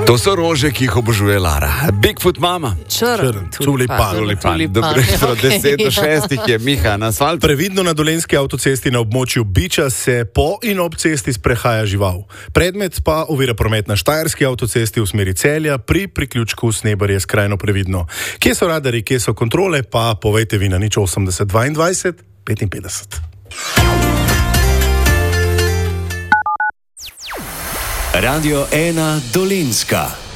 To so rože, ki jih obožuje Lara. Bigfoot mama. Črn, tulipan. Dobro jutro, 10 do 6 je Miha na asfaltu. Previdno na dolenjski avtocesti na območju Biča se po in ob cesti sprehaja žival. Predmet pa ovira promet na štajerski avtocesti v smeri Celja, pri priključku Snebarje skrajno previdno. Kje so radarji, kje so kontrole, pa povejte vi na 080 22 55. Radio 1 Dolenjska.